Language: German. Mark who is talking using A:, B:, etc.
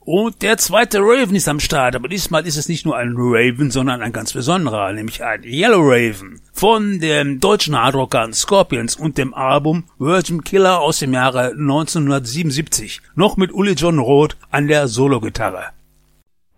A: Und der zweite Raven ist am Start, aber diesmal ist es nicht nur ein Raven, sondern ein ganz besonderer, nämlich ein Yellow Raven von dem deutschen Hardrockern Scorpions und dem Album Virgin Killer aus dem Jahre 1977, noch mit Uli John Roth an der Sologitarre.